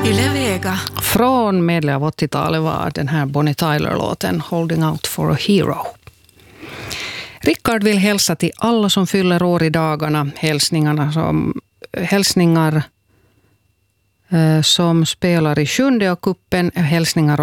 Yle Vega. Från medel av 80-talet var den här Bonnie Tyler-låten Holding Out for a Hero. Rickard vill hälsa till alla som fyller år i dagarna. Hälsningar som spelar i 7:e kuppen. Hälsningar